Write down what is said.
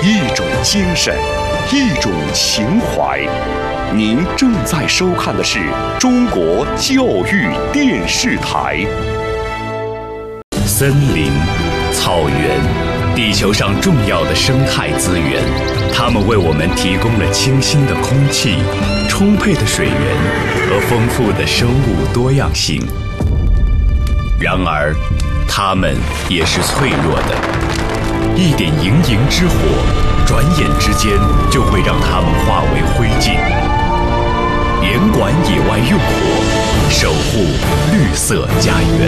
一种精神，一种情怀。您正在收看的是中国教育电视台。森林、草原，地球上重要的生态资源，它们为我们提供了清新的空气、充沛的水源和丰富的生物多样性。然而，它们也是脆弱的，一点营营之火，转眼之间就会让它们化为灰烬。严管野外用火，守护绿色家园。